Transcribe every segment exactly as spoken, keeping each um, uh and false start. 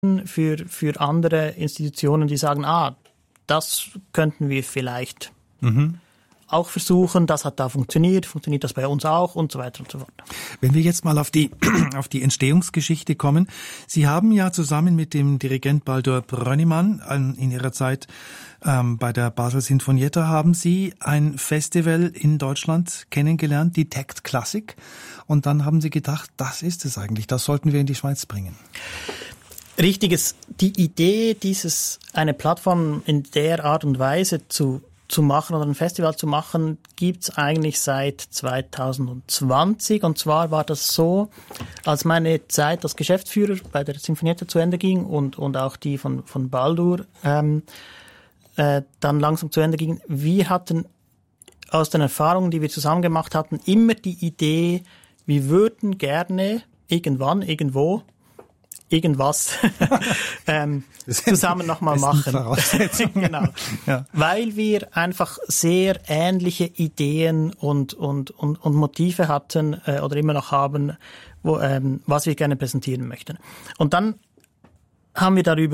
für, für andere Institutionen, die sagen, ah, das könnten wir vielleicht mhm. auch versuchen, das hat da funktioniert, funktioniert das bei uns auch und so weiter und so fort. Wenn wir jetzt mal auf die auf die Entstehungsgeschichte kommen, Sie haben ja zusammen mit dem Dirigent Baldur Brönnimann in Ihrer Zeit ähm, bei der Basel Sinfonietta haben Sie ein Festival in Deutschland kennengelernt, die Tact Classic, und dann haben Sie gedacht, das ist es eigentlich, das sollten wir in die Schweiz bringen. Richtiges, die Idee, dieses eine Plattform in der Art und Weise zu zu machen oder ein Festival zu machen, gibt's eigentlich seit zwanzig zwanzig. Und zwar war das so, als meine Zeit als Geschäftsführer bei der Sinfonietta zu Ende ging und und auch die von von Baldur ähm, äh, dann langsam zu Ende ging. Wir hatten aus den Erfahrungen, die wir zusammen gemacht hatten, immer die Idee, wir würden gerne irgendwann, irgendwo irgendwas ähm, zusammen nochmal machen. Genau. Ja. Weil wir einfach sehr ähnliche Ideen und und und, und Motive hatten äh, oder immer noch haben, wo, ähm, was wir gerne präsentieren möchten. Und dann haben wir darüber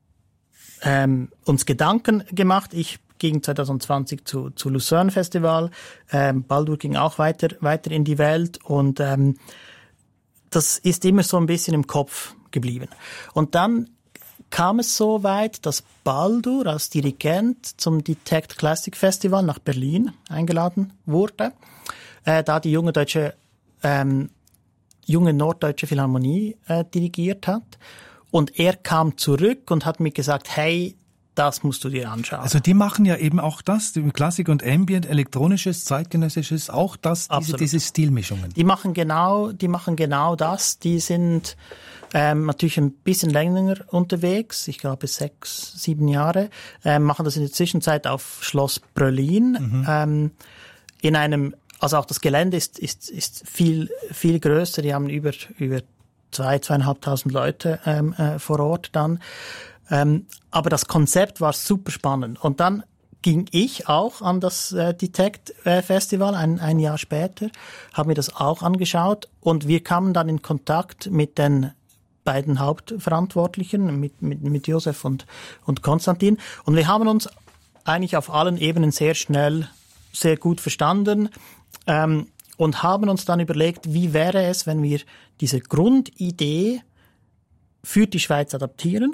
ähm, uns Gedanken gemacht. Ich ging zwanzig zwanzig zu zu Lucerne Festival. Ähm, Baldur ging auch weiter weiter in die Welt und ähm, das ist immer so ein bisschen im Kopf geblieben. Und dann kam es so weit, dass Baldur als Dirigent zum die Tact Classic Festival nach Berlin eingeladen wurde, äh, da die junge deutsche, ähm, junge norddeutsche Philharmonie äh, dirigiert hat. Und er kam zurück und hat mir gesagt, hey, das musst du dir anschauen. Also die machen ja eben auch das, die Klassik und Ambient, elektronisches, zeitgenössisches, auch das, diese, diese Stilmischungen. Die machen genau, die machen genau das. Die sind ähm, natürlich ein bisschen länger unterwegs, ich glaube sechs, sieben Jahre, ähm, machen das in der Zwischenzeit auf Schloss Brölin, mhm. ähm, in einem, also auch das Gelände ist, ist, ist viel, viel größer. Die haben über, über zwei, zweieinhalbtausend Leute ähm, äh, vor Ort dann. Ähm, aber das Konzept war super spannend. Und dann ging ich auch an das äh, die Tact äh, Festival ein, ein Jahr später, habe mir das auch angeschaut und wir kamen dann in Kontakt mit den beiden Hauptverantwortlichen, mit, mit, mit Josef und, und Konstantin. Und wir haben uns eigentlich auf allen Ebenen sehr schnell, sehr gut verstanden ähm, und haben uns dann überlegt, wie wäre es, wenn wir diese Grundidee für die Schweiz adaptieren.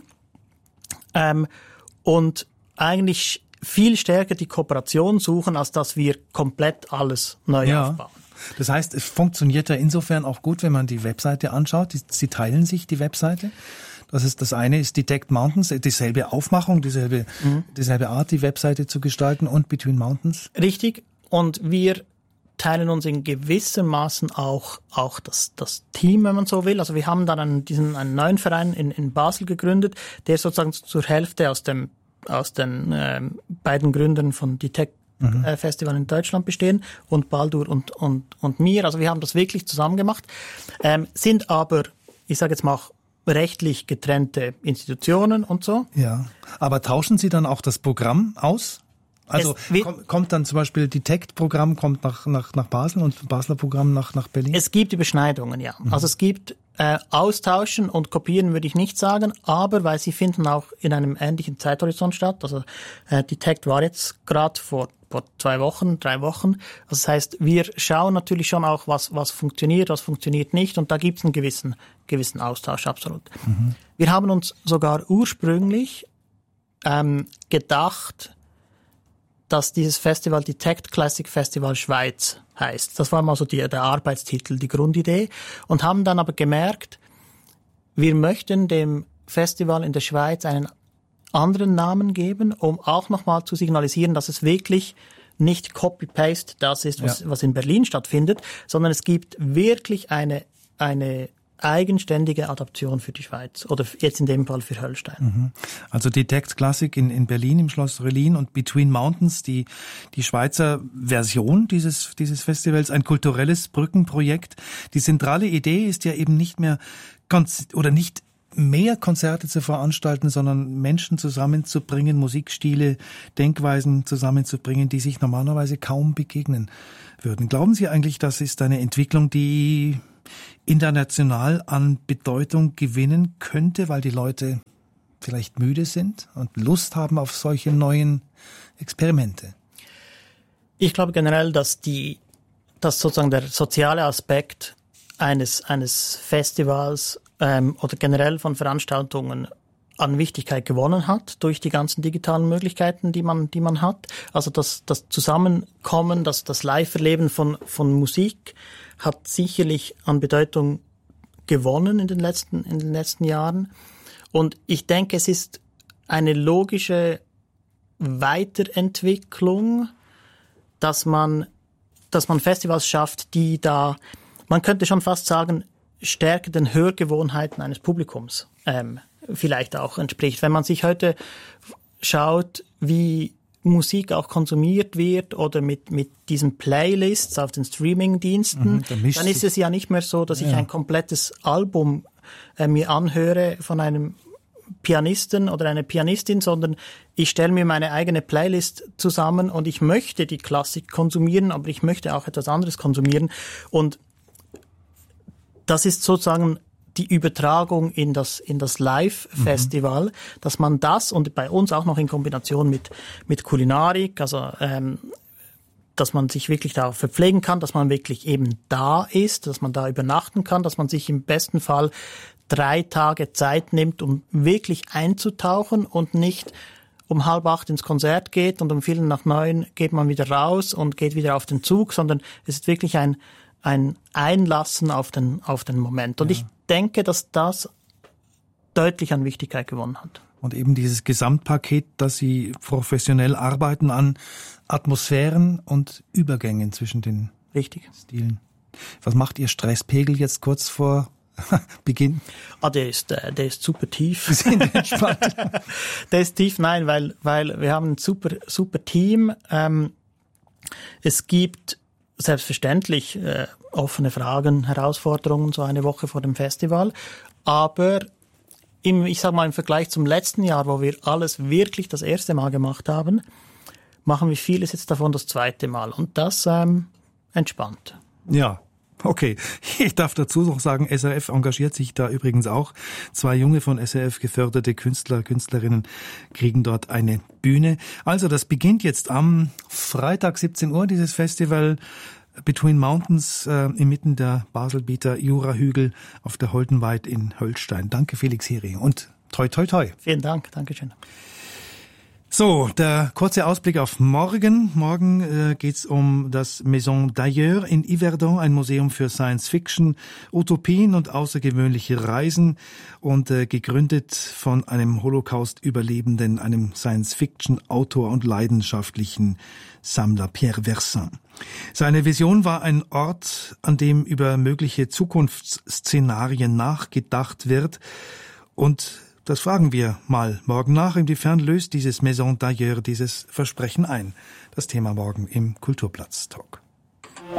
Ähm, und eigentlich viel stärker die Kooperation suchen, als dass wir komplett alles neu ja. aufbauen. Das heißt, es funktioniert ja insofern auch gut, wenn man die Webseite anschaut. Die, sie teilen sich die Webseite. Das ist das eine ist die Tact Mountains, dieselbe Aufmachung, dieselbe, mhm. dieselbe Art, die Webseite zu gestalten, und Between Mountains. Richtig. Und wir teilen uns in gewissem Maßen auch auch das das Team, wenn man so will. Also wir haben dann einen, diesen einen neuen Verein in in Basel gegründet, der sozusagen zur Hälfte aus dem aus den äh, beiden Gründern von die Tact mhm. äh, Festival in Deutschland bestehen und Baldur und und und mir. Also wir haben das wirklich zusammen gemacht, ähm, sind aber, ich sage jetzt mal, auch rechtlich getrennte Institutionen und so. Ja, aber tauschen Sie dann auch das Programm aus? Also kommt, kommt dann zum Beispiel die Tact-Programm kommt nach, nach, nach Basel und das Basler Programm nach, nach Berlin? Es gibt Überschneidungen, ja. Mhm. Also es gibt äh, Austauschen und Kopieren würde ich nicht sagen, aber weil sie finden auch in einem ähnlichen Zeithorizont statt. Also äh, die Tact war jetzt gerade vor, vor zwei Wochen, drei Wochen. Also das heißt, wir schauen natürlich schon auch, was, was funktioniert, was funktioniert nicht, und da gibt es einen gewissen, gewissen Austausch, absolut. Mhm. Wir haben uns sogar ursprünglich ähm, gedacht, dass dieses Festival die Tact Classic Festival Schweiz heißt. Das war mal so die, der Arbeitstitel, die Grundidee. Und haben dann aber gemerkt, wir möchten dem Festival in der Schweiz einen anderen Namen geben, um auch nochmal zu signalisieren, dass es wirklich nicht Copy-Paste das ist, was, ja. was in Berlin stattfindet, sondern es gibt wirklich eine, eine eigenständige Adaption für die Schweiz oder jetzt in dem Fall für Höllstein. Also die Tact Classic in, in Berlin im Schloss Brölin und Between Mountains, die, die Schweizer Version dieses, dieses Festivals, ein kulturelles Brückenprojekt. Die zentrale Idee ist ja eben nicht mehr ganz, oder nicht mehr Konzerte zu veranstalten, sondern Menschen zusammenzubringen, Musikstile, Denkweisen zusammenzubringen, die sich normalerweise kaum begegnen würden. Glauben Sie eigentlich, das ist eine Entwicklung, die international an Bedeutung gewinnen könnte, weil die Leute vielleicht müde sind und Lust haben auf solche neuen Experimente? Ich glaube generell, dass die, dass sozusagen der soziale Aspekt eines eines Festivals ähm, oder generell von Veranstaltungen an Wichtigkeit gewonnen hat durch die ganzen digitalen Möglichkeiten, die man die man hat. Also das das Zusammenkommen, das das Live-Erleben von von Musik hat sicherlich an Bedeutung gewonnen in den letzten in den letzten Jahren. Und ich denke, es ist eine logische Weiterentwicklung, dass man dass man Festivals schafft, die da, man könnte schon fast sagen, stärker den Hörgewohnheiten eines Publikums ähm, vielleicht auch entspricht. Wenn man sich heute schaut, wie Musik auch konsumiert wird oder mit mit diesen Playlists auf den Streaming-Diensten, mhm, dann, dann ist es ja nicht mehr so, dass ja. ich ein komplettes Album äh, mir anhöre von einem Pianisten oder einer Pianistin, sondern ich stelle mir meine eigene Playlist zusammen und ich möchte die Klassik konsumieren, aber ich möchte auch etwas anderes konsumieren. Und das ist sozusagen die Übertragung in das in das Live-Festival, mhm. dass man das und bei uns auch noch in Kombination mit mit Kulinarik, also ähm, dass man sich wirklich da verpflegen kann, dass man wirklich eben da ist, dass man da übernachten kann, dass man sich im besten Fall drei Tage Zeit nimmt, um wirklich einzutauchen und nicht um halb acht ins Konzert geht und um Viertel nach neun geht man wieder raus und geht wieder auf den Zug, sondern es ist wirklich ein ein Einlassen auf den auf den Moment. Und ja. ich denke, dass das deutlich an Wichtigkeit gewonnen hat. Und eben dieses Gesamtpaket, dass Sie professionell arbeiten an Atmosphären und Übergängen zwischen den Richtig. Stilen. Was macht Ihr Stresspegel jetzt kurz vor Beginn? Ah, der ist, der ist super tief. Sie sind entspannt. Der ist tief, nein, weil, weil wir haben ein super, super Team. Ähm, es gibt selbstverständlich äh, offene Fragen, Herausforderungen so eine Woche vor dem Festival. Aber im, ich sag mal, im Vergleich zum letzten Jahr, wo wir alles wirklich das erste Mal gemacht haben, machen wir vieles jetzt davon das zweite Mal. Und das ähm, entspannt. Ja. Okay, ich darf dazu noch sagen, S R F engagiert sich da übrigens auch. Zwei junge von S R F geförderte Künstler, Künstlerinnen kriegen dort eine Bühne. Also das beginnt jetzt am Freitag siebzehn Uhr, dieses Festival Between Mountains äh, inmitten der Baselbieter Jurahügel auf der Holdenweid in Höllstein. Danke Felix Hering und toi toi toi. Vielen Dank, Dankeschön. So, der kurze Ausblick auf morgen. Morgen äh, geht's um das Maison d'Ailleurs in Yverdon, ein Museum für Science Fiction, Utopien und außergewöhnliche Reisen und äh, gegründet von einem Holocaust-Überlebenden, einem Science-Fiction-Autor und leidenschaftlichen Sammler Pierre Versin. Seine Vision war ein Ort, an dem über mögliche Zukunftsszenarien nachgedacht wird und das fragen wir mal morgen nach. Inwiefern löst dieses Maison d'Ailleurs dieses Versprechen ein? Das Thema morgen im Kulturplatz-Talk.